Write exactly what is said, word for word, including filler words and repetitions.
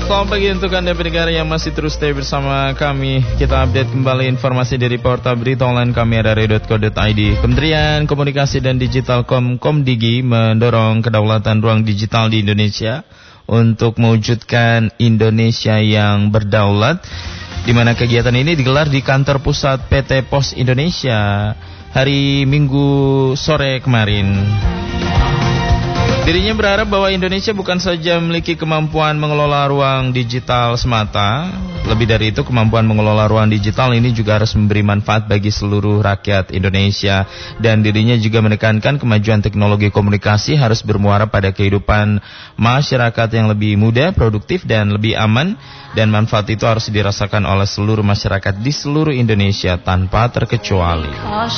selamat pagi untuk Anda pendengar yang masih terus stay bersama kami. Kita update kembali informasi dari portal berita online kami r r i dot co dot i d. Kementerian Komunikasi dan Digital Komdigi mendorong kedaulatan ruang digital di Indonesia untuk mewujudkan Indonesia yang berdaulat, di mana kegiatan ini digelar di kantor pusat P T Pos Indonesia hari Minggu sore kemarin. Dirinya berharap bahwa Indonesia bukan saja memiliki kemampuan mengelola ruang digital semata, lebih dari itu kemampuan mengelola ruang digital ini juga harus memberi manfaat bagi seluruh rakyat Indonesia. Dan dirinya juga menekankan kemajuan teknologi komunikasi harus bermuara pada kehidupan masyarakat yang lebih mudah, produktif dan lebih aman. Dan manfaat itu harus dirasakan oleh seluruh masyarakat di seluruh Indonesia tanpa terkecuali.